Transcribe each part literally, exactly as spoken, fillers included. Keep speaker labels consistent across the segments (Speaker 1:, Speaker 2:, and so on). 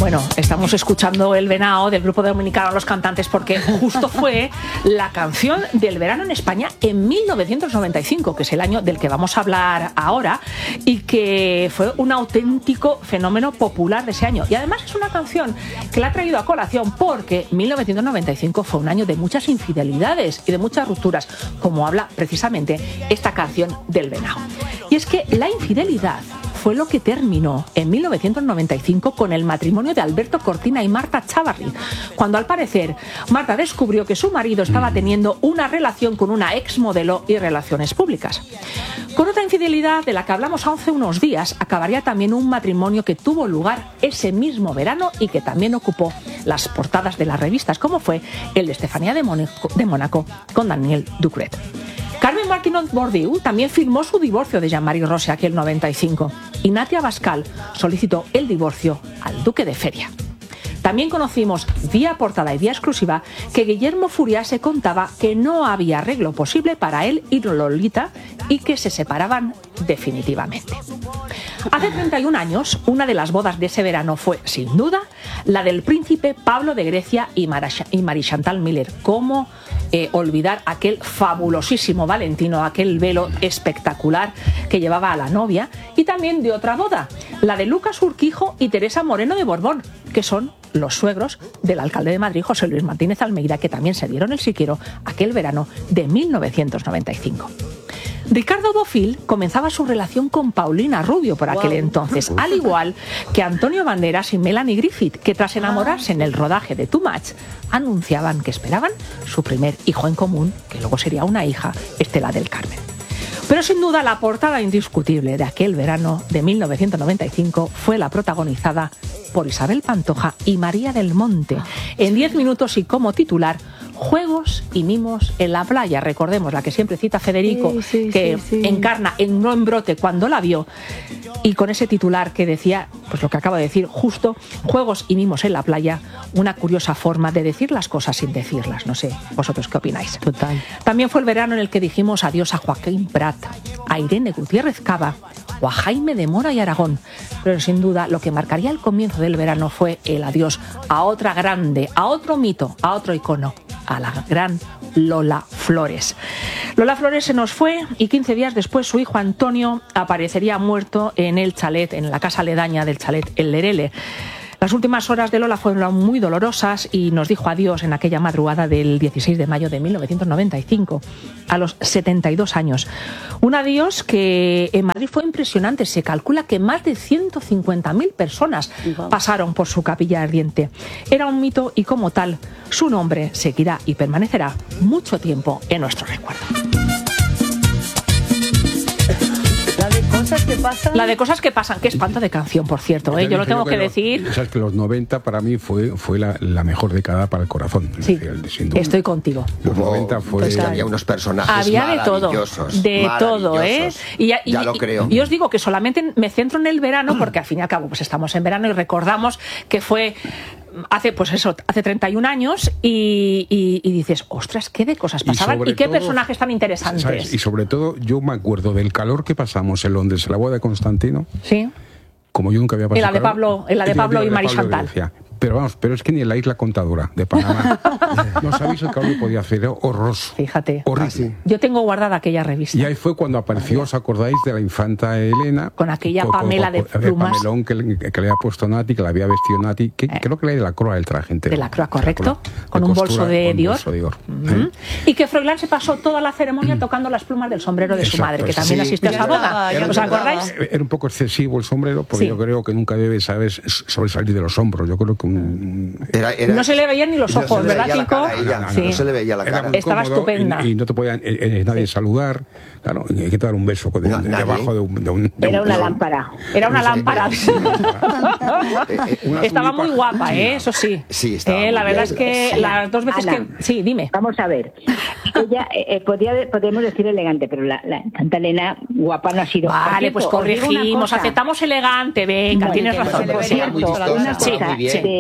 Speaker 1: Bueno, estamos escuchando El Venao del grupo dominicano Los Cantantes porque justo fue la canción del verano en España en mil novecientos noventa y cinco, que es el año del que vamos a hablar ahora, y que fue un auténtico fenómeno popular de ese año. Y además es una canción que la ha traído a colación porque mil novecientos noventa y cinco fue un año de muchas infidelidades y de muchas rupturas, como habla precisamente esta canción del Venao. Y es que la infidelidad fue lo que terminó en mil novecientos noventa y cinco con el matrimonio de Alberto Cortina y Marta Chávarri, cuando al parecer Marta descubrió que su marido estaba teniendo una relación con una exmodelo y relaciones públicas. Con otra infidelidad de la que hablamos hace unos días, acabaría también un matrimonio que tuvo lugar ese mismo verano y que también ocupó las portadas de las revistas, como fue el de Estefanía de Mónaco, de Mónaco con Daniel Ducret. Carmen Martínez Bordiú también firmó su divorcio de Jean-Marie Rose aquel noventa y cinco y Natia Bascal solicitó el divorcio al duque de Feria. También conocimos vía portada y vía exclusiva que Guillermo Furiase contaba que no había arreglo posible para él y Lolita y que se separaban definitivamente. Hace treinta y un años, una de las bodas de ese verano fue, sin duda, la del príncipe Pablo de Grecia y Marie Chantal Miller. ¿Cómo eh, olvidar aquel fabulosísimo Valentino, aquel velo espectacular que llevaba a la novia? Y también de otra boda, la de Lucas Urquijo y Teresa Moreno de Borbón, que son los suegros del alcalde de Madrid, José Luis Martínez Almeida, que también se dieron el siquiero aquel verano de mil novecientos noventa y cinco. Ricardo Bofill comenzaba su relación con Paulina Rubio por aquel wow. entonces, al igual que Antonio Banderas y Melanie Griffith, que tras enamorarse en el rodaje de Too Much, anunciaban que esperaban su primer hijo en común, que luego sería una hija, Estela del Carmen. Pero sin duda la portada indiscutible de aquel verano de mil novecientos noventa y cinco fue la protagonizada por Isabel Pantoja y María del Monte, en diez minutos y como titular, Juegos y mimos en la playa. Recordemos la que siempre cita Federico, sí, sí, que sí, sí. encarna en No en Brote cuando la vio, y con ese titular que decía, pues lo que acabo de decir, justo, Juegos y mimos en la playa, una curiosa forma de decir las cosas sin decirlas. No sé, vosotros qué opináis.
Speaker 2: Total.
Speaker 1: También fue el verano en el que dijimos adiós a Joaquín Prat, a Irene Gutiérrez Cava o a Jaime de Mora y Aragón. Pero sin duda lo que marcaría el comienzo del verano fue el adiós a otra grande, a otro mito, a otro icono, a la gran Lola Flores. Lola Flores se nos fue y quince días después su hijo Antonio aparecería muerto en el chalet, en la casa aledaña del chalet El Lerele. Las últimas horas de Lola fueron muy dolorosas y nos dijo adiós en aquella madrugada del dieciséis de mayo de mil novecientos noventa y cinco, a los setenta y dos años. Un adiós que en Madrid fue impresionante. Se calcula que más de ciento cincuenta mil personas pasaron por su capilla ardiente. Era un mito y como tal, su nombre seguirá y permanecerá mucho tiempo en nuestro recuerdo.
Speaker 2: La de cosas que pasan.
Speaker 1: La de cosas que pasan. Qué espanto de canción, por cierto, ¿eh? Yo lo tengo que, que decir.
Speaker 3: Sabes que los noventa para mí fue, fue la, la mejor década para el corazón.
Speaker 1: Sí, decir, estoy contigo.
Speaker 3: Los noventa fue...
Speaker 4: Pues había unos personajes
Speaker 1: había de todo, de todo, ¿eh? Y, y,
Speaker 4: ya lo creo.
Speaker 1: Y, y os digo que solamente me centro en el verano porque al fin y al cabo pues estamos en verano y recordamos que fue... Hace, pues eso, hace treinta y un años y, y, y dices, ostras, qué de cosas pasaban y, y qué todo, personajes tan interesantes. ¿Sabes?
Speaker 3: Y sobre todo, yo me acuerdo del calor que pasamos en Londres, en la boda de Constantino.
Speaker 1: Sí.
Speaker 3: Como yo nunca había pasado.
Speaker 1: En la de Pablo, en la de Pablo y Marie Chantal.
Speaker 3: Pero vamos, pero es que ni en la isla Contadora de Panamá no sabéis el calor que podía hacer, horroroso.
Speaker 1: Fíjate.
Speaker 3: Horrible. Ah, sí.
Speaker 1: Yo tengo guardada aquella revista.
Speaker 3: Y ahí fue cuando apareció, ¿os acordáis de la infanta Elena?
Speaker 1: Con aquella con, Pamela con, con, de plumas.
Speaker 3: Pamelón que, que le había puesto Nati, que la había vestido Nati. Que, eh. Creo que era de la croa del traje entero.
Speaker 1: De la croa, correcto.
Speaker 3: De
Speaker 1: con, un
Speaker 3: costura,
Speaker 1: de
Speaker 3: con
Speaker 1: Dior.
Speaker 3: bolso de Dior.
Speaker 1: Uh-huh. ¿Eh? Y que Froilán se pasó toda la ceremonia tocando las plumas del sombrero de su
Speaker 3: Exacto,
Speaker 1: madre, que también
Speaker 3: sí.
Speaker 1: asistió a esa boda.
Speaker 3: Era,
Speaker 1: ¿Os acordáis?
Speaker 3: Era un poco excesivo el sombrero, porque sí. yo creo que nunca debe, ¿sabes?, sobresalir de los hombros. Yo creo que un...
Speaker 4: Era, era,
Speaker 1: no se le veían ni los ojos,
Speaker 4: no
Speaker 1: ¿verdad, Chico?
Speaker 4: No, no, sí. no se le veía la cara.
Speaker 1: Estaba estupenda.
Speaker 3: Y, y no te podía eh, nadie sí. saludar. Claro, hay que dar un beso de, no, de, debajo de un, de un... De
Speaker 5: era
Speaker 3: un,
Speaker 5: una
Speaker 3: de
Speaker 5: lámpara.
Speaker 1: Era una lámpara. Estaba muy guapa, ¿eh? Eso sí.
Speaker 4: Sí, estaba
Speaker 1: eh, La verdad bien. Es que
Speaker 5: Ana,
Speaker 1: las dos veces
Speaker 5: Ana,
Speaker 1: que... Sí, dime.
Speaker 5: Vamos a ver. Ella, eh, podría, podemos decir elegante, pero la, la Santa Elena guapa no ha sido.
Speaker 1: Vale, pues corregimos, aceptamos elegante. Venga, no, tienes razón.
Speaker 5: Por cierto, una cosa,
Speaker 1: sí,
Speaker 5: de,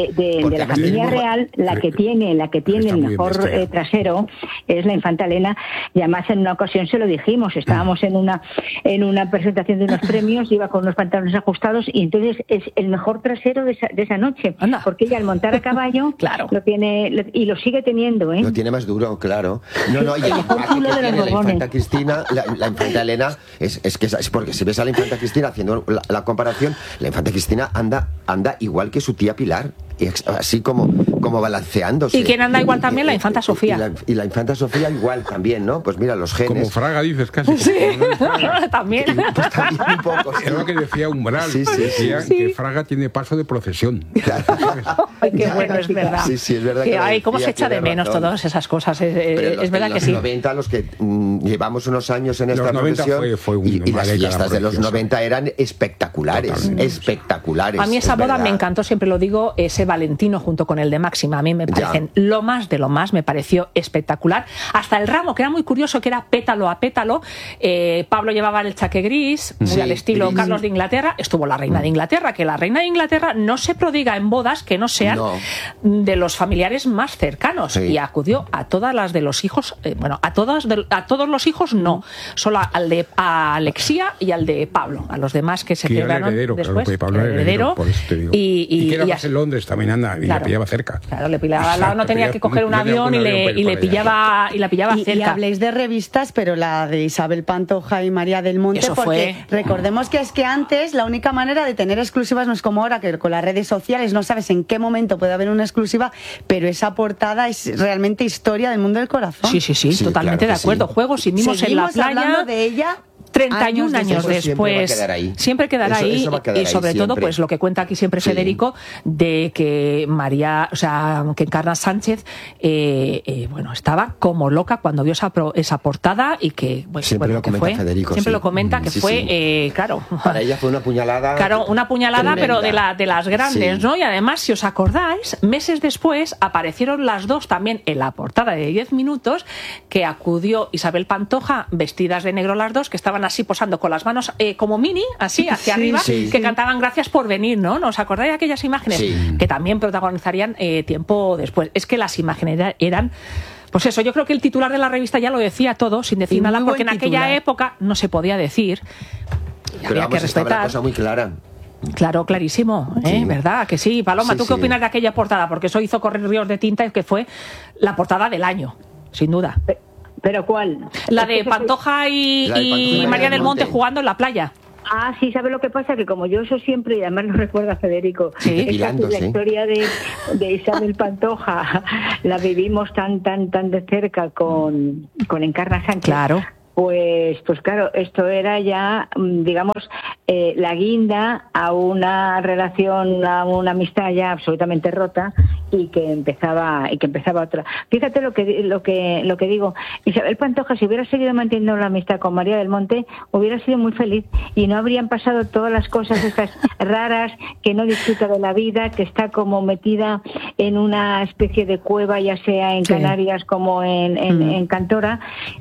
Speaker 5: de, de, de la familia real, la que tiene, la que tiene el mejor eh, trasero es la infanta Elena, y además en una ocasión se lo dijimos, estábamos en una en una presentación de unos premios, iba con unos pantalones ajustados, y entonces es el mejor trasero de esa, de esa noche, Anda. porque ella al montar a caballo claro. lo tiene, lo, y lo sigue teniendo, ¿eh?
Speaker 4: Lo tiene más duro, claro. No, no, y el empaque que tiene la infanta Cristina, la, la infanta Elena, es, es que es porque si ves a la infanta Cristina haciendo la, la comparación, la infanta Cristina anda, anda igual que su tía Pilar, así como, como balanceándose.
Speaker 1: ¿Y quién anda igual también? La infanta Sofía.
Speaker 4: Y la, y la infanta Sofía igual también, ¿no? Pues mira, los genes.
Speaker 3: Como Fraga dices casi.
Speaker 1: Sí, también.
Speaker 4: Pues también un poco.
Speaker 3: Sí. Es lo que decía Umbral.
Speaker 4: Sí, sí,
Speaker 3: decía
Speaker 4: sí.
Speaker 3: que Fraga tiene paso de procesión.
Speaker 4: Claro.
Speaker 1: Ay, qué bueno, es verdad.
Speaker 4: Sí, sí, es verdad.
Speaker 1: Que,
Speaker 4: que
Speaker 1: ay, cómo se echa de menos razón. Todas esas cosas. Es, es verdad
Speaker 4: en
Speaker 1: que
Speaker 4: los
Speaker 1: sí.
Speaker 4: noventa, los que mm, llevamos unos años en esta profesión,
Speaker 3: fue, fue un,
Speaker 4: y, y las fiestas de los noventa eran espectaculares. Totalmente. Espectaculares.
Speaker 1: A mí esa boda me encantó, siempre lo digo, ese Valentino junto con el de Máxima. A mí me parecen ya. lo más de lo más, me pareció espectacular. Hasta el ramo, que era muy curioso, que era pétalo a pétalo. Eh, Pablo llevaba el chaqué gris, muy sí, al estilo gris. Carlos de Inglaterra. Estuvo la reina de Inglaterra, que la reina de Inglaterra no se prodiga en bodas que no sean no. de los familiares más cercanos. Sí. Y acudió a todas las de los hijos, eh, bueno, a todas de, a todos los hijos no, solo al de a Alexia y al de Pablo. A los demás que se
Speaker 3: que
Speaker 1: celebraron
Speaker 3: heredero,
Speaker 1: después.
Speaker 3: Claro, Pablo
Speaker 1: el heredero.
Speaker 3: Por eso te digo.
Speaker 1: Y, y,
Speaker 3: y que era
Speaker 1: y
Speaker 3: más en Londres también, anda, y claro. le pillaba cerca.
Speaker 1: Claro, le pillaba, Exacto, no tenía que coger un avión y le, y le pillaba y la pillaba
Speaker 2: y,
Speaker 1: cerca.
Speaker 2: Y habléis de revistas, pero la de Isabel Pantoja y María del Monte,
Speaker 1: Eso
Speaker 2: porque
Speaker 1: fue.
Speaker 2: recordemos que es que antes la única manera de tener exclusivas no es como ahora, que con las redes sociales no sabes en qué momento puede haber una exclusiva, pero esa portada es realmente historia del mundo del corazón.
Speaker 1: Sí, sí, sí, sí totalmente claro de acuerdo. Sí. Juegos y mimos en la playa.
Speaker 2: Hablando de ella.
Speaker 1: treinta y un años, años después
Speaker 4: siempre,
Speaker 1: siempre quedará
Speaker 4: eso,
Speaker 1: ahí,
Speaker 4: eso quedar
Speaker 1: y sobre
Speaker 4: ahí,
Speaker 1: todo pues lo que cuenta aquí siempre sí. Federico, de que María, o sea, que Encarna Sánchez eh, eh, bueno, estaba como loca cuando vio esa, pro, esa portada, y que bueno,
Speaker 4: siempre
Speaker 1: bueno,
Speaker 4: lo
Speaker 1: que
Speaker 4: comenta
Speaker 1: fue,
Speaker 4: Federico,
Speaker 1: siempre
Speaker 4: sí.
Speaker 1: lo comenta que
Speaker 4: sí,
Speaker 1: fue
Speaker 4: sí.
Speaker 1: Eh, claro,
Speaker 4: para ella fue una puñalada,
Speaker 1: claro, una puñalada tremenda. Pero de la de las grandes, sí. ¿no? Y además, si os acordáis, meses después aparecieron las dos también en la portada de diez minutos, que acudió Isabel Pantoja vestidas de negro las dos, que estaban así posando con las manos eh, como mini, así, hacia sí, arriba, sí. que cantaban gracias por venir, ¿no? ¿Os acordáis de aquellas imágenes?
Speaker 4: Sí.
Speaker 1: Que también protagonizarían eh, tiempo después. Es que las imágenes eran... Pues eso, yo creo que el titular de la revista ya lo decía todo, sin decir nada, porque en aquella titular. época no se podía decir.
Speaker 4: Pero
Speaker 1: había
Speaker 4: vamos,
Speaker 1: que respetar.
Speaker 4: estaba la cosa muy clara.
Speaker 1: Claro, clarísimo, ¿eh? Sí. ¿Verdad? Que sí. Paloma, sí, ¿tú qué sí. opinas de aquella portada? Porque eso hizo correr ríos de tinta, y que fue la portada del año, sin duda.
Speaker 5: ¿Pero cuál?
Speaker 1: La de Pantoja y,
Speaker 4: la de Pantoja
Speaker 1: y María del Monte. Monte jugando en la playa.
Speaker 5: Ah, sí, ¿sabe lo que pasa? Que como yo eso siempre, y además lo recuerda Federico,
Speaker 1: sí,
Speaker 5: esta, la historia de, de Isabel Pantoja la vivimos tan, tan, tan de cerca con, con Encarna Sánchez.
Speaker 1: Claro.
Speaker 5: Pues, pues claro, esto era ya, digamos, eh, la guinda a una relación, a una amistad ya absolutamente rota, y que empezaba y que empezaba otra. Fíjate lo que lo que lo que digo. Isabel Pantoja, si hubiera seguido manteniendo la amistad con María del Monte, hubiera sido muy feliz, y no habrían pasado todas las cosas estas raras, que no disfruta de la vida, que está como metida en una especie de cueva, ya sea en sí. Canarias como en, en, mm. en Cantora,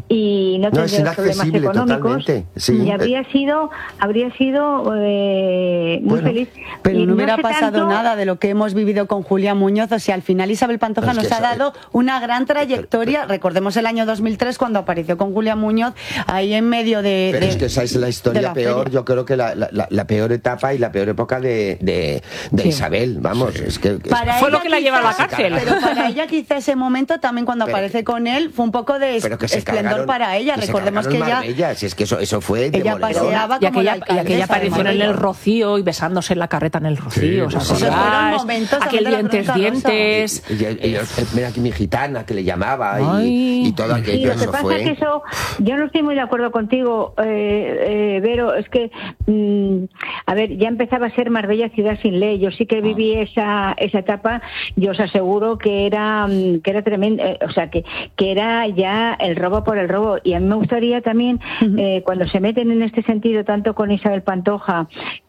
Speaker 5: y no tendría
Speaker 4: no
Speaker 5: problemas económicos,
Speaker 4: sí.
Speaker 5: y habría sido habría sido eh, muy
Speaker 2: bueno,
Speaker 5: feliz.
Speaker 2: Pero
Speaker 5: y
Speaker 2: no hubiera
Speaker 5: no sé
Speaker 2: pasado
Speaker 5: tanto...
Speaker 2: nada de lo que hemos vivido con Julia Muñoz. O sea, al final Isabel Pantoja nos ha dado una gran trayectoria. Recordemos el año dos mil tres, cuando apareció con Julia Muñoz ahí en medio de...
Speaker 4: Pero
Speaker 2: de,
Speaker 4: es que esa es la historia la peor, feria. Yo creo que la, la, la peor etapa y la peor época de, de, de sí. Isabel, vamos. Sí. Es que,
Speaker 1: para fue lo que la lleva a la cárcel.
Speaker 2: Pero para ella quizá ese momento también, cuando pero, aparece con él, fue un poco de
Speaker 4: pero que
Speaker 2: esplendor
Speaker 4: cargaron,
Speaker 2: para ella.
Speaker 4: Que
Speaker 2: Recordemos que ella...
Speaker 4: Ella, si es que eso, eso fue
Speaker 2: ella paseaba
Speaker 1: y aquella, y aquella aparición en el Rocío, y besándose en la carreta en el Rocío. Sí, o sea,
Speaker 2: esos fueron momentos.
Speaker 1: Aquel dientes, dientes...
Speaker 4: Y, y, y, mira aquí mi gitana, que le llamaba, y, y todo aquello.
Speaker 5: Sí, lo que
Speaker 4: eso
Speaker 5: pasa
Speaker 4: fue.
Speaker 5: es que eso, yo no estoy muy de acuerdo contigo, eh, eh, Vero, es que, mmm, a ver, ya empezaba a ser Marbella ciudad sin ley. Yo sí que viví esa esa etapa, yo os aseguro que era que era tremendo, eh, o sea, que, que era ya el robo por el robo. Y a mí me gustaría también, uh-huh. eh, cuando se meten en este sentido, tanto con Isabel Pantoja,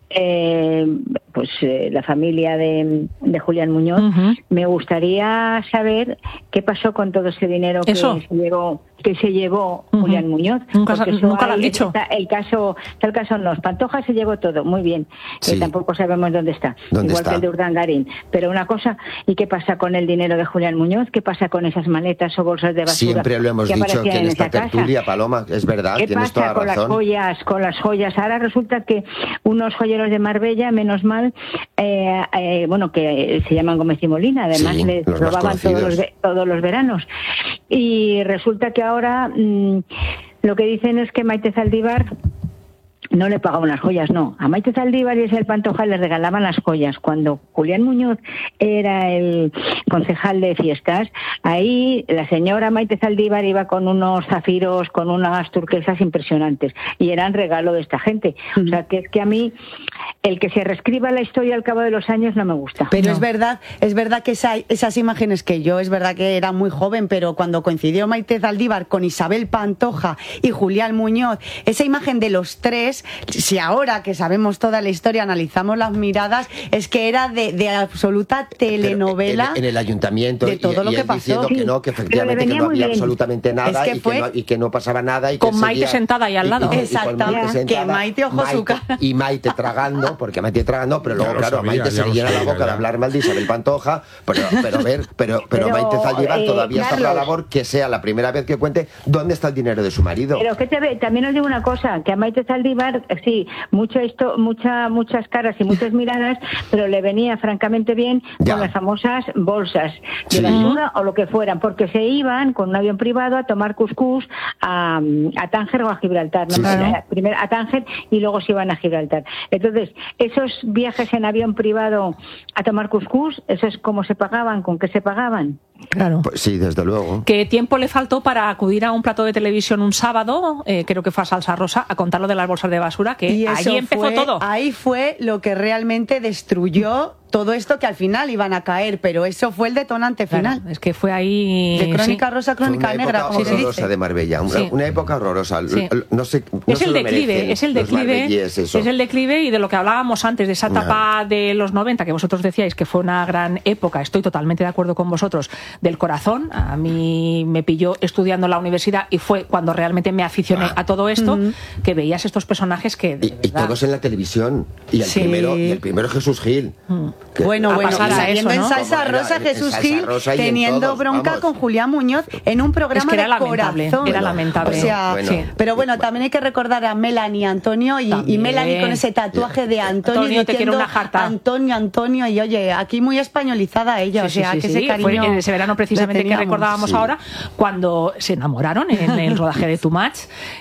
Speaker 5: Eh, pues eh, la familia de, de Julián Muñoz, uh-huh. me gustaría saber qué pasó con todo ese dinero que
Speaker 1: Eso.
Speaker 5: se llevó que se llevó Julián Muñoz.
Speaker 1: Nunca, nunca lo han
Speaker 5: ahí
Speaker 1: dicho.
Speaker 5: Está el caso, está el caso Nos. Pantoja se llevó todo, muy bien.
Speaker 4: Sí.
Speaker 5: Que tampoco sabemos dónde está.
Speaker 4: ¿Dónde
Speaker 5: Igual
Speaker 4: está?
Speaker 5: que el de Urdangarín. Pero una cosa, ¿y qué pasa con el dinero de Julián Muñoz? ¿Qué pasa con esas maletas o bolsas de basura?
Speaker 4: Siempre lo hemos
Speaker 5: que
Speaker 4: dicho
Speaker 5: aparecían
Speaker 4: que en esta
Speaker 5: esa casa?
Speaker 4: tertulia, Paloma, es verdad,
Speaker 5: ¿Qué
Speaker 4: tienes toda
Speaker 5: pasa
Speaker 4: la
Speaker 5: con las
Speaker 4: razón.
Speaker 5: joyas? Con las joyas. Ahora resulta que unos joyeros de Marbella, menos mal, eh, eh, bueno, que se llaman Gómez y Molina, además
Speaker 4: Sí,
Speaker 5: les
Speaker 4: los más
Speaker 5: robaban todos
Speaker 4: conocidos.
Speaker 5: los, todos los veranos. Y resulta que ahora mmm, lo que dicen es que Maite Zaldívar no le pagaban las joyas, no. A Maite Zaldívar y Isabel Pantoja les regalaban las joyas. Cuando Julián Muñoz era el concejal de fiestas, ahí la señora Maite Zaldívar iba con unos zafiros, con unas turquesas impresionantes. Y eran regalo de esta gente. O sea, que es que a mí, el que se reescriba la historia al cabo de los años no me gusta.
Speaker 2: Pero
Speaker 1: No.
Speaker 2: es verdad, es verdad que esa, esas imágenes que yo, es verdad que era muy joven, pero cuando coincidió Maite Zaldívar con Isabel Pantoja y Julián Muñoz, esa imagen de los tres, si ahora que sabemos toda la historia analizamos las miradas, es que era de, de absoluta telenovela.
Speaker 4: Pero en, en el ayuntamiento
Speaker 2: de todo
Speaker 4: y,
Speaker 2: lo
Speaker 4: y
Speaker 2: que
Speaker 4: él
Speaker 2: pasó.
Speaker 4: diciendo que no, que
Speaker 5: Sí,
Speaker 4: efectivamente
Speaker 5: pero le
Speaker 4: que no
Speaker 5: venía muy
Speaker 4: había
Speaker 5: bien.
Speaker 4: absolutamente nada
Speaker 2: Es que
Speaker 4: y,
Speaker 2: fue-
Speaker 4: que no, y que no pasaba nada y que
Speaker 1: Con
Speaker 4: él
Speaker 1: Maite
Speaker 4: seguía-
Speaker 1: sentada ahí al
Speaker 4: y-
Speaker 1: lado.
Speaker 4: y- y con
Speaker 2: Exactamente,
Speaker 4: Maite
Speaker 2: que
Speaker 4: sentada,
Speaker 2: Maite ojo su cara.
Speaker 4: y Maite tragando, porque Maite tragando, pero luego
Speaker 3: Ya lo
Speaker 4: claro, a
Speaker 3: sabía,
Speaker 4: Maite
Speaker 3: ya
Speaker 4: se le
Speaker 3: lo
Speaker 4: llena la
Speaker 3: sabía,
Speaker 4: boca de
Speaker 3: ya.
Speaker 4: hablar mal de Isabel Pantoja, pero pero ver, pero pero,
Speaker 5: Pero,
Speaker 4: Maite Zaldívar
Speaker 5: eh,
Speaker 4: todavía está por la
Speaker 5: Carlos.
Speaker 4: labor que sea la primera vez que cuente dónde está el dinero de su marido.
Speaker 5: Pero que te ve, también os digo una cosa, que a Maite Zaldívar, eh, sí, mucho esto, mucha, muchas caras y muchas miradas, pero le venía francamente bien
Speaker 4: Ya.
Speaker 5: con las famosas bolsas de
Speaker 4: Sí.
Speaker 5: basura o lo que fueran, porque se iban con un avión privado a tomar cuscús a, a Tánger o a Gibraltar, ¿no?
Speaker 4: Sí, sí.
Speaker 5: Eh, primero a Tánger y luego se iban a Gibraltar. Entonces, esos viajes en avión privado a tomar cuscús, ¿eso es cómo se pagaban? ¿Con qué se pagaban?
Speaker 1: Claro.
Speaker 4: Pues sí, desde luego.
Speaker 1: ¿Qué tiempo le faltó para acudir a un plato de televisión un sábado, eh, creo que fue a Salsa Rosa, a contar lo de las bolsas de basura? Que
Speaker 2: Y eso
Speaker 1: ahí empezó
Speaker 2: fue-
Speaker 1: todo.
Speaker 2: Ahí fue lo que realmente destruyó todo esto, que al final iban a caer, pero eso fue el detonante final.
Speaker 1: Claro, es que fue ahí.
Speaker 2: De crónica
Speaker 1: sí.
Speaker 2: rosa,
Speaker 4: Fue
Speaker 2: crónica
Speaker 4: una
Speaker 2: negra,
Speaker 4: época
Speaker 2: como se
Speaker 4: horrorosa
Speaker 2: dice.
Speaker 4: de Marbella, una,
Speaker 1: Sí.
Speaker 4: una época horrorosa.
Speaker 1: Sí.
Speaker 4: No sé, no
Speaker 1: Es
Speaker 4: se
Speaker 1: el
Speaker 4: lo
Speaker 1: declive,
Speaker 4: merecen
Speaker 1: es el
Speaker 4: los
Speaker 1: declive,
Speaker 4: marbellíes, eso.
Speaker 1: es el declive y de lo que hablábamos antes, de esa etapa de los noventa, que vosotros decíais que fue una gran época, estoy totalmente de acuerdo con vosotros, del corazón. A mí me pilló estudiando en la universidad y fue cuando realmente me aficioné a todo esto, que veías estos personajes que... de
Speaker 4: Y, y
Speaker 1: verdad,
Speaker 4: todos en la televisión. Y el
Speaker 2: Sí.
Speaker 4: primero, y el primero Jesús Gil. Que-
Speaker 2: Bueno,
Speaker 1: A
Speaker 2: bueno,
Speaker 1: pasar
Speaker 2: y
Speaker 1: a
Speaker 2: saliendo
Speaker 1: eso,
Speaker 2: en
Speaker 1: ¿no?
Speaker 2: Salsa
Speaker 4: Como era
Speaker 2: Rosa,
Speaker 4: en- en
Speaker 2: Jesús
Speaker 4: Salsa
Speaker 2: Gil
Speaker 4: Rosa y en
Speaker 2: teniendo
Speaker 4: todos,
Speaker 2: bronca
Speaker 4: vamos.
Speaker 2: con Julián Muñoz en un programa
Speaker 1: Es que era
Speaker 2: de
Speaker 1: lamentable,
Speaker 2: corazón.
Speaker 1: era lamentable.
Speaker 2: O sea,
Speaker 4: Bueno,
Speaker 1: sí.
Speaker 2: pero bueno, también hay que recordar a Melanie Antonio y, y
Speaker 1: También.
Speaker 2: Melanie con ese tatuaje de Antonio,
Speaker 1: Antonio, te quiero
Speaker 2: diciendo
Speaker 1: una jarta.
Speaker 2: Antonio, Antonio, y oye, aquí muy españolizada ella,
Speaker 1: Sí,
Speaker 2: o sea,
Speaker 1: sí,
Speaker 2: que
Speaker 1: sí,
Speaker 2: ese
Speaker 1: sí.
Speaker 2: cariño
Speaker 1: Fue en ese verano precisamente
Speaker 2: le
Speaker 1: que
Speaker 2: teníamos.
Speaker 1: recordábamos
Speaker 4: Sí.
Speaker 1: ahora, cuando se enamoraron en el rodaje de Too Much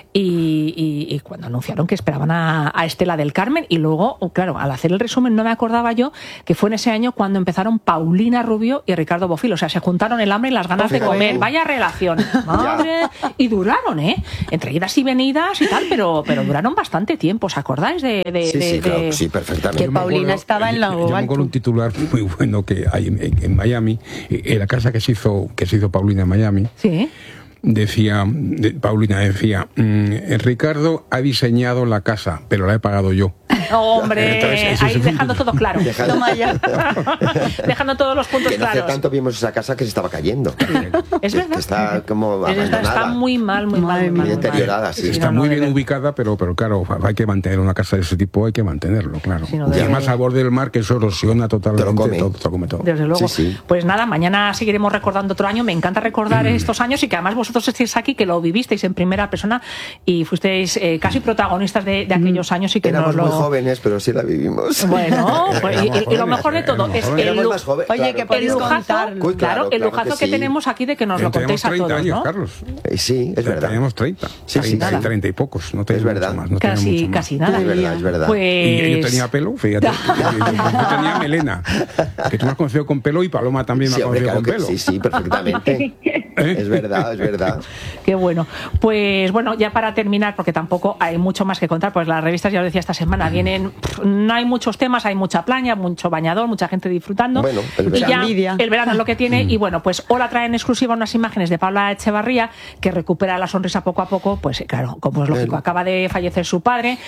Speaker 1: y, y- y cuando anunciaron que esperaban a, a Estela del Carmen, y luego, claro, al hacer el resumen no me acordaba yo que fue en ese año cuando empezaron Paulina Rubio y Ricardo Bofill, o sea, se juntaron el hambre y las ganas de
Speaker 4: Fíjate.
Speaker 1: comer, vaya relación, madre, y duraron, ¿eh? Entre idas y venidas y tal, pero, pero duraron bastante tiempo, ¿os acordáis de...? de-
Speaker 4: Sí,
Speaker 1: de-
Speaker 4: sí, claro,
Speaker 1: de-
Speaker 4: sí, perfectamente.
Speaker 2: Que
Speaker 3: Yo me
Speaker 2: Paulina estaba en la
Speaker 3: yo- yo me
Speaker 2: alto.
Speaker 3: acuerdo un titular muy bueno que hay en, en- en Miami, eh, en la casa que se hizo que se hizo Paulina en Miami,
Speaker 1: Sí.
Speaker 3: decía, de- Paulina decía, mm, Ricardo ha diseñado la casa, pero la he pagado yo.
Speaker 1: Hombre,
Speaker 3: Entonces, ese
Speaker 1: ahí
Speaker 3: es un-
Speaker 1: dejando todo claro.
Speaker 4: Dejando-
Speaker 2: Toma ya.
Speaker 1: Dejando todos los puntos
Speaker 4: Que no hace
Speaker 1: claros.
Speaker 4: tanto vimos esa casa que se estaba cayendo.
Speaker 1: Es
Speaker 4: Que-
Speaker 1: verdad.
Speaker 4: que está como
Speaker 1: Es verdad,
Speaker 4: abandonada.
Speaker 1: está muy mal, muy mal.
Speaker 2: Madre
Speaker 1: Muy, mal,
Speaker 2: mía.
Speaker 1: muy mal.
Speaker 4: Deteriorada, sí.
Speaker 3: Está
Speaker 1: no, no,
Speaker 3: muy
Speaker 1: de
Speaker 3: bien
Speaker 1: verdad.
Speaker 3: ubicada, pero, pero claro, hay que mantener una casa de ese tipo, hay que mantenerlo, claro.
Speaker 1: Sí, no,
Speaker 3: y
Speaker 1: de-
Speaker 3: además al borde del mar, que eso erosiona totalmente,
Speaker 4: Te lo come.
Speaker 3: todo, te lo come todo.
Speaker 1: Desde luego.
Speaker 4: Sí, sí.
Speaker 1: Pues nada, mañana seguiremos recordando otro año. Me encanta recordar estos años y que además vosotros estéis aquí, que lo vivisteis en primera persona y fuisteis eh, casi protagonistas de, de aquellos años y que
Speaker 4: Éramos
Speaker 1: nos
Speaker 4: muy
Speaker 1: lo...
Speaker 4: jóvenes, pero sí la vivimos.
Speaker 1: Bueno, pues, y, y- y lo mejor de todo
Speaker 3: Éramos
Speaker 1: es
Speaker 3: jóvenes.
Speaker 1: el,
Speaker 4: Éramos
Speaker 1: lu-
Speaker 4: más jóvenes,
Speaker 2: Oye,
Speaker 4: claro.
Speaker 2: que
Speaker 1: el
Speaker 2: podéis
Speaker 1: lujazo,
Speaker 2: contarlo.
Speaker 4: Uy,
Speaker 1: claro,
Speaker 4: claro,
Speaker 1: el
Speaker 4: claro
Speaker 1: lujazo
Speaker 4: que
Speaker 1: que,
Speaker 4: sí.
Speaker 1: tenemos aquí de que nos lo
Speaker 3: Teníamos
Speaker 1: contéis a
Speaker 3: treinta
Speaker 1: todos,
Speaker 3: años,
Speaker 1: ¿no?
Speaker 3: Carlos.
Speaker 4: Eh, Sí, es verdad.
Speaker 3: Teníamos treinta.
Speaker 4: Sí, sí,
Speaker 3: treinta,
Speaker 4: sí.
Speaker 3: treinta y pocos, no teníamos
Speaker 4: verdad.
Speaker 3: mucho más. No teníamos
Speaker 1: Casi,
Speaker 3: mucho más.
Speaker 1: casi nada.
Speaker 4: Es verdad, es verdad.
Speaker 1: Pues...
Speaker 3: Y yo, yo tenía pelo, fíjate. yo, yo tenía melena. Que tú me has conocido con pelo y Paloma también me
Speaker 4: Sí,
Speaker 3: ha
Speaker 4: hombre,
Speaker 3: conocido
Speaker 4: claro
Speaker 3: con
Speaker 4: que
Speaker 3: pelo.
Speaker 4: sí, sí, perfectamente.
Speaker 3: ¿Eh?
Speaker 4: Es verdad, es verdad.
Speaker 1: Qué bueno. Pues bueno, ya para terminar, porque tampoco hay mucho más que contar, pues las revistas, ya lo decía esta semana, vienen, pff, no hay muchos temas, hay mucha playa, mucho bañador, mucha gente disfrutando.
Speaker 4: Bueno, el
Speaker 1: y
Speaker 4: verano.
Speaker 1: ya
Speaker 2: Envidia.
Speaker 1: el verano es lo que tiene. Y bueno, pues Hola trae en exclusiva unas imágenes de Paula Echevarría, que recupera la sonrisa poco a poco, pues claro, como es lógico,
Speaker 4: Bueno.
Speaker 1: acaba de fallecer su padre.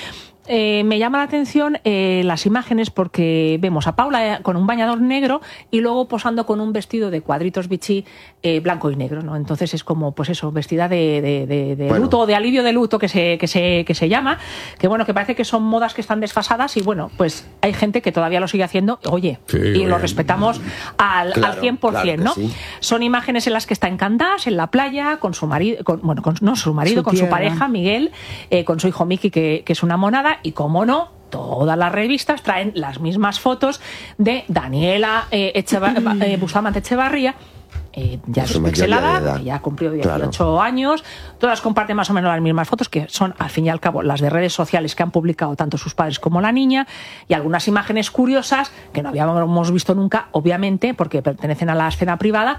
Speaker 1: eh, me llama la atención eh, las imágenes porque vemos a Paula con un bañador negro y luego posando con un vestido de cuadritos Vichy eh, blanco y negro, ¿no? Entonces es como, pues eso, vestida de, de, de, de bueno. luto o de alivio de luto que se, que se que se llama, que bueno, que parece que son modas que están desfasadas y bueno, pues hay gente que todavía lo sigue haciendo, oye, sí, y bueno. lo respetamos al,
Speaker 4: claro,
Speaker 1: al cien por ciento, claro ¿no? Sí. Son imágenes en las que está en Candás, en la playa, con su marido, con, bueno, con, no su marido, su con tierra. su pareja, Miguel, eh, con su hijo Miki, que, que es una monada, y cómo no, todas las revistas traen las mismas fotos de Daniela eh, Echeva, eh, Bustamante Echevarría, Eh, ya es pixelada, ya ha cumplido dieciocho claro. años, todas comparten más o menos las mismas fotos, que son al fin y al cabo las de redes sociales que han publicado tanto sus padres como la niña, y algunas imágenes curiosas que no habíamos visto nunca, obviamente, porque pertenecen a la escena privada,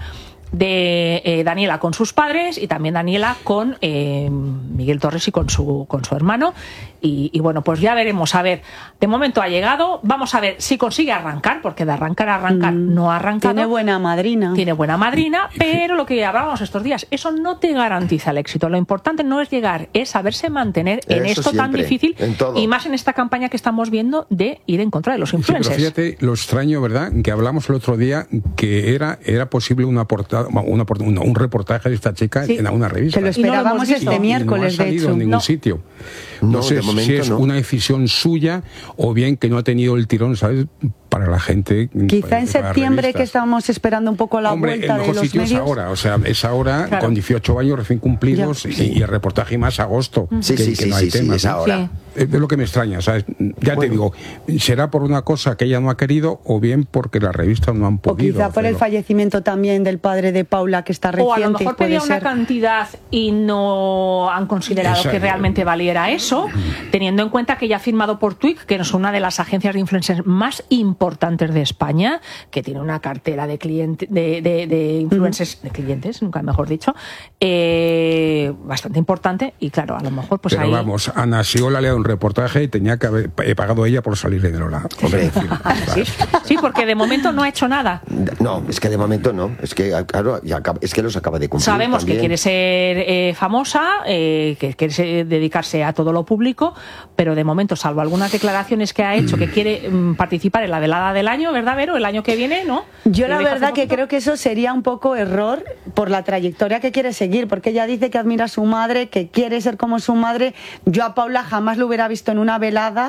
Speaker 1: de eh, Daniela con sus padres y también Daniela con eh, Miguel Torres y con su con su hermano y, y bueno, pues ya veremos, a ver, de momento ha llegado, vamos a ver si consigue arrancar, porque de arrancar a arrancar mm, no ha arrancado.
Speaker 2: Tiene buena madrina.
Speaker 1: Tiene buena madrina, pero lo que hablábamos estos días, eso no te garantiza el éxito, lo importante no es llegar, es saberse mantener en eso esto siempre, tan difícil y más en esta campaña que estamos viendo de ir en contra de los influencers.
Speaker 3: Sí, pero fíjate lo extraño, ¿verdad? Que hablamos el otro día que era, era posible una portada Una, una, un reportaje de esta chica sí, en una revista.
Speaker 2: Que lo esperábamos no este miércoles,
Speaker 3: no ha salido
Speaker 2: de hecho.
Speaker 3: en ningún
Speaker 1: no.
Speaker 3: sitio. No, no sé si es
Speaker 4: no.
Speaker 3: una decisión suya o bien que no ha tenido el tirón, ¿sabes?, para la gente.
Speaker 2: Quizá
Speaker 3: para,
Speaker 2: en septiembre, que estábamos esperando un poco la
Speaker 3: Hombre,
Speaker 2: vuelta
Speaker 3: el
Speaker 2: de
Speaker 3: mejor
Speaker 2: los
Speaker 3: sitio
Speaker 2: medios.
Speaker 3: Es ahora, o sea, es ahora claro. con dieciocho años recién cumplidos ya, y, sí. y el reportaje más agosto.
Speaker 4: Sí,
Speaker 3: que,
Speaker 4: sí,
Speaker 3: que
Speaker 4: sí,
Speaker 3: no hay
Speaker 4: sí,
Speaker 3: temas,
Speaker 4: sí, es ahora.
Speaker 3: Sí. Es lo que me extraña, ¿sabes? Ya bueno. te digo, será por una cosa que ella no ha querido o bien porque las revistas no han podido.
Speaker 2: O quizá por
Speaker 3: hacerlo.
Speaker 2: el fallecimiento también del padre de Paula, que está reciente.
Speaker 1: O a lo mejor pedía una cantidad y no han considerado Exacto. que realmente valiera eso, teniendo en cuenta que ella ha firmado por Twig, que es una de las agencias de influencers más importantes de España, que tiene una cartera de clientes, de, de, de influencers, mm. de clientes, nunca mejor dicho, eh, bastante importante, y claro, a lo mejor pues
Speaker 3: Pero
Speaker 1: ahí...
Speaker 3: vamos, Ana Siola le ha dado un reportaje y tenía que haber he pagado ella por salir de Lola.
Speaker 4: Hombre,
Speaker 1: sí, sí, porque de momento no ha hecho nada.
Speaker 4: No, es que de momento no, es que claro, ya acaba, es que los acaba de cumplir.
Speaker 1: Sabemos
Speaker 4: también.
Speaker 1: que quiere ser eh, famosa, eh, que quiere dedicarse a todo lo público, pero de momento, salvo algunas declaraciones que ha hecho, que quiere mm, participar en la velada del año, ¿verdad, Vero? El año que viene, ¿no?
Speaker 2: Yo la verdad que creo que eso sería un poco error por la trayectoria que quiere seguir, porque ella dice que admira a su madre, que quiere ser como su madre. Yo a Paula jamás lo hubiera visto en una velada,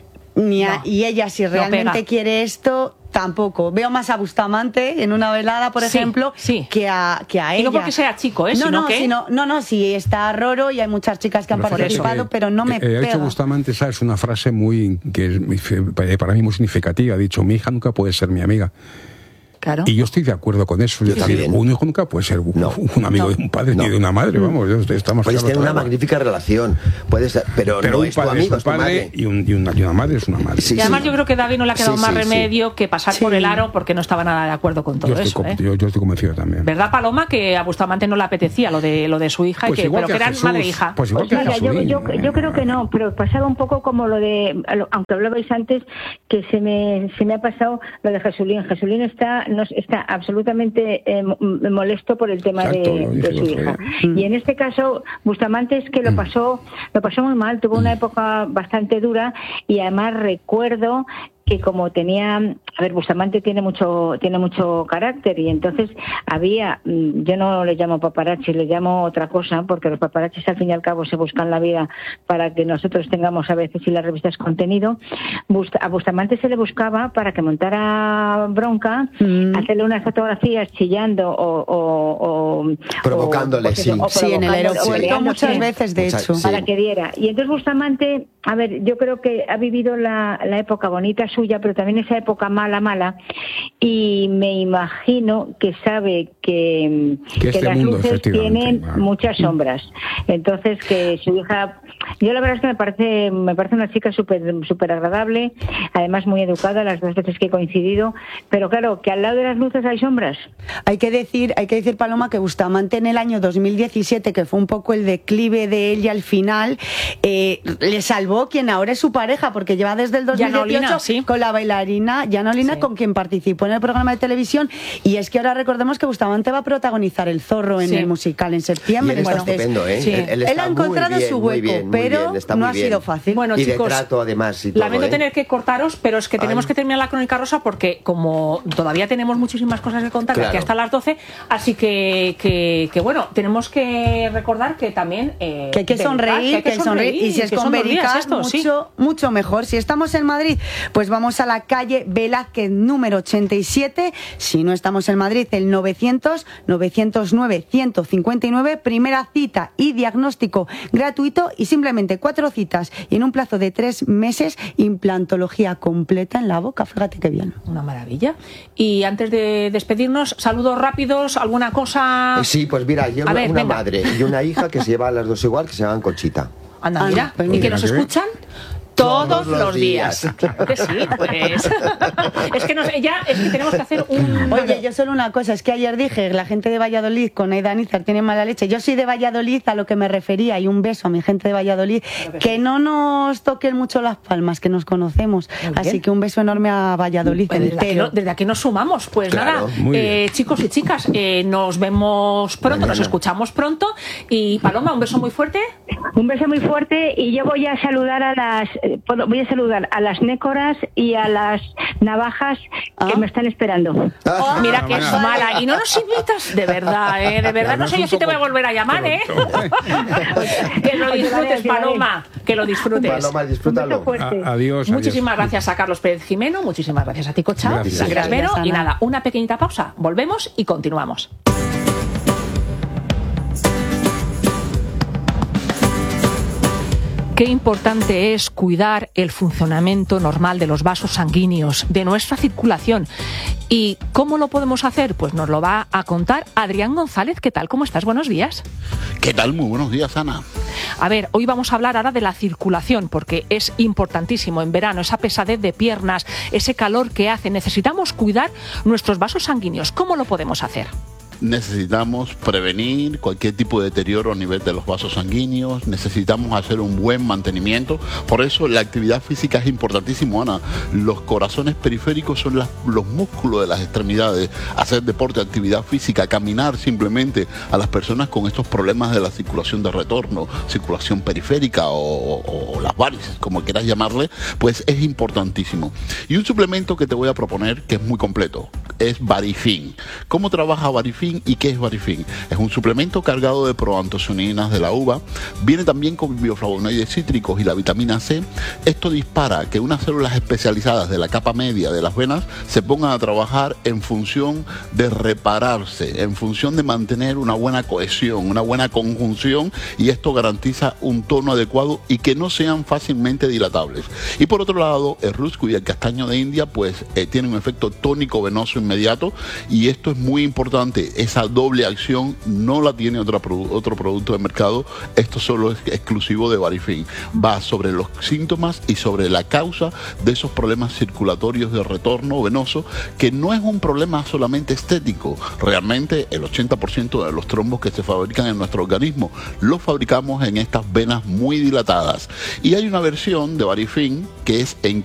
Speaker 2: ni a, no, y ella, si realmente no quiere esto, tampoco. Veo más a Bustamante en una velada, por sí, ejemplo,
Speaker 1: sí.
Speaker 2: que a, que a ella.
Speaker 1: Y no porque sea chico, ¿eh?
Speaker 2: No,
Speaker 1: sino
Speaker 2: no,
Speaker 1: que...
Speaker 2: sino, no, no, sí, está Roro y hay muchas chicas que han pero participado, eso, pero no me
Speaker 3: eh,
Speaker 2: pega.
Speaker 3: Ha dicho Bustamante, ¿sabes? Una frase muy, que es para mí muy significativa. Ha dicho, mi hija nunca puede ser mi amiga.
Speaker 1: Claro.
Speaker 3: Y yo estoy de acuerdo con eso. Yo es decir, un hijo nunca puede ser no, un amigo no, de un padre no. ni de una madre. Vamos, estamos
Speaker 4: puedes tener una magnífica relación, puedes, pero, pero no es tu amigo, es tu
Speaker 3: padre y, un, y, una, y una madre es una madre.
Speaker 1: Sí, y además sí. yo creo que David no le ha quedado sí, más sí, remedio sí. que pasar sí. por el aro, porque no estaba nada de acuerdo con todo
Speaker 3: yo
Speaker 1: eso.
Speaker 3: Estoy,
Speaker 1: ¿eh?
Speaker 3: yo, yo estoy convencido también.
Speaker 1: ¿Verdad, Paloma? Que a Bustamante no le apetecía lo de lo de su hija, pues y que, pero que, que eran madre e hija.
Speaker 5: Pues igual pues que mira, yo, yo, yo creo que no, pero pasaba un poco como lo de, aunque hablabais antes, que se me se me ha pasado lo de Jesulín. Jesulín está, no, está absolutamente absolutamente eh, molesto por el tema Exacto, de, de su hija. Mm. Y en este caso, Bustamante es que lo pasó, lo pasó muy mal, tuvo una época bastante dura, y además recuerdo que como tenía, a ver, Bustamante tiene mucho tiene mucho carácter, y entonces había, yo no le llamo paparazzi, le llamo otra cosa, porque los paparazzis al fin y al cabo se buscan la vida para que nosotros tengamos a veces y las revistas contenido. A Bustamante se le buscaba para que montara bronca, mm. hacerle unas fotografías chillando o, o, o
Speaker 4: provocándole, o, sí,
Speaker 2: o sí en el aeropuerto muchas veces, de hecho,
Speaker 5: para
Speaker 2: sí.
Speaker 5: que diera. Y entonces Bustamante, a ver, yo creo que ha vivido la, la época bonita suya, pero también esa época mala, mala, y me imagino que sabe que,
Speaker 3: que,
Speaker 5: que
Speaker 3: este
Speaker 5: las
Speaker 3: mundo,
Speaker 5: luces tienen ah. muchas sombras. Entonces, que su hija, yo la verdad es que me parece me parece una chica súper súper agradable, además muy educada las dos veces que he coincidido, pero claro, que al lado de las luces hay sombras.
Speaker 2: Hay que decir, hay que decir, Paloma, que Bustamante en el año dos mil diecisiete, que fue un poco el declive de ella al final, eh, le salvó quien ahora es su pareja, porque lleva desde el dos mil dieciocho
Speaker 1: Yanolina, sí.
Speaker 2: con la bailarina Janolina,
Speaker 1: Sí.
Speaker 2: con quien participó en el programa de televisión. Y es que ahora recordemos que Bustamante va a protagonizar El Zorro en
Speaker 1: Sí.
Speaker 2: el musical en
Speaker 4: Y
Speaker 2: septiembre.
Speaker 4: él está
Speaker 2: Entonces,
Speaker 4: estupendo, ¿eh?
Speaker 1: sí.
Speaker 4: Él, él
Speaker 2: él
Speaker 4: está
Speaker 2: ha encontrado
Speaker 4: muy bien,
Speaker 2: su
Speaker 4: muy
Speaker 2: hueco,
Speaker 4: bien, muy
Speaker 2: pero
Speaker 4: bien, está
Speaker 2: no
Speaker 4: muy
Speaker 2: ha
Speaker 4: bien.
Speaker 2: sido fácil.
Speaker 1: Bueno,
Speaker 4: y
Speaker 1: chicos,
Speaker 4: de trato, además, y todo,
Speaker 1: lamento
Speaker 4: ¿eh?
Speaker 1: tener que cortaros, pero es que tenemos
Speaker 4: Ay.
Speaker 1: que terminar la crónica rosa porque como todavía tenemos muchísimas cosas que contar de
Speaker 4: Claro.
Speaker 1: aquí hasta las doce, así que, que, que bueno, tenemos que recordar que también... eh,
Speaker 2: Que hay que
Speaker 1: Vericat,
Speaker 2: sonreír, que hay que sonreír. Y si es
Speaker 1: que
Speaker 2: con
Speaker 1: son dos días
Speaker 2: Vericat,
Speaker 1: esto, sí.
Speaker 2: mucho, mucho mejor. Si estamos en Madrid, pues vamos a la calle Velázquez número ochenta y siete. Si no estamos en Madrid, el novecientos, novecientos nueve, ciento cincuenta y nueve. Primera cita y diagnóstico gratuito y simplemente cuatro citas y en un plazo de tres meses, implantología completa en la boca. Fíjate qué bien.
Speaker 1: Una maravilla. Y antes de despedirnos, saludos rápidos, alguna cosa...
Speaker 4: Sí, pues mira, yo
Speaker 1: A
Speaker 4: una,
Speaker 1: ver,
Speaker 4: una
Speaker 1: venga.
Speaker 4: madre y una hija que se llevan las dos igual, que se llaman Conchita.
Speaker 1: Anda,
Speaker 2: Anda,
Speaker 1: mira,
Speaker 2: pues
Speaker 1: y
Speaker 2: mira,
Speaker 1: que nos
Speaker 3: qué bien.
Speaker 1: escuchan todos,
Speaker 4: Todos
Speaker 1: los
Speaker 4: los
Speaker 1: días.
Speaker 4: días.
Speaker 1: Claro que sí, pues. Es que nos, ya es que tenemos que hacer un...
Speaker 2: Oye, yo solo una cosa, es que ayer dije, la gente de Valladolid con Aida Nízar tiene mala leche. Yo soy de Valladolid, a lo que me refería, y un beso a mi gente de Valladolid, que no nos toquen mucho las palmas, que nos conocemos.
Speaker 1: Muy bien.
Speaker 2: Así que un beso enorme a Valladolid
Speaker 1: Pues desde, aquí,
Speaker 2: entero.
Speaker 1: no- desde aquí nos sumamos. Pues
Speaker 4: Claro,
Speaker 1: nada,
Speaker 3: muy
Speaker 1: eh,
Speaker 3: bien.
Speaker 1: chicos y chicas, eh, nos vemos pronto, nos
Speaker 4: Mañana.
Speaker 1: escuchamos pronto. Y Paloma, un beso muy fuerte.
Speaker 5: Un beso muy fuerte y yo voy a saludar a las eh, puedo- voy a saludar a las nécoras y a las navajas que
Speaker 2: Ah.
Speaker 5: me están esperando.
Speaker 1: Oh, mira que
Speaker 3: bueno.
Speaker 1: es mala. Y no nos invitas, de verdad, ¿eh? De verdad. No sé yo si te voy a volver a llamar, ¿eh? Que lo disfrutes, Paloma. Que lo disfrutes.
Speaker 4: Paloma,
Speaker 5: Un beso
Speaker 4: disfrútalo.
Speaker 5: fuerte.
Speaker 3: A- adiós.
Speaker 1: Muchísimas
Speaker 3: adiós.
Speaker 1: gracias a Carlos Pérez Jimeno, muchísimas gracias a ti, Cocha,
Speaker 3: Gracias.
Speaker 1: gracias, Vero,
Speaker 2: Gracias,
Speaker 1: y
Speaker 2: Ana.
Speaker 1: nada, una pequeñita pausa, volvemos y continuamos. Qué importante es cuidar el funcionamiento normal de los vasos sanguíneos, de nuestra circulación. ¿Y cómo lo podemos hacer? Pues nos lo va a contar Adrián González. ¿Qué tal? ¿Cómo estás? Buenos días.
Speaker 6: ¿Qué tal? Muy buenos días, Ana.
Speaker 1: A ver, hoy vamos a hablar ahora de la circulación, porque es importantísimo en verano, esa pesadez de piernas, ese calor que hace. Necesitamos cuidar nuestros vasos sanguíneos. ¿Cómo lo podemos hacer?
Speaker 6: Necesitamos prevenir cualquier tipo de deterioro a nivel de los vasos sanguíneos, necesitamos hacer un buen mantenimiento, por eso la actividad física es importantísimo, Ana. Los corazones periféricos son las- los músculos de las extremidades, hacer deporte, actividad física, caminar simplemente a las personas con estos problemas de la circulación de retorno, circulación periférica o, o- o las varices, como quieras llamarle, pues es importantísimo. Y un suplemento que te voy a proponer que es muy completo, es Varifin. ¿Cómo trabaja Varifin y qué es Varifin? Es un suplemento cargado de proantocianinas de la uva, viene también con bioflavonoides cítricos y la vitamina C. Esto dispara que unas células especializadas de la capa media de las venas se pongan a trabajar en función de repararse, en función de mantener una buena cohesión, una buena conjunción, y esto garantiza un tono adecuado y que no sean fácilmente dilatables. Y por otro lado, el rusco y el castaño de India pues eh, tienen un efecto tónico venoso inmediato, y esto es muy importante. Esa doble acción no la tiene otra produ- otro producto de mercado. Esto solo es exclusivo de Varifin. Va sobre los síntomas y sobre la causa de esos problemas circulatorios de retorno venoso, que no es un problema solamente estético. Realmente el ochenta por ciento de los trombos que se fabrican en nuestro organismo los fabricamos en estas venas muy dilatadas. Y hay una versión de Varifin que es en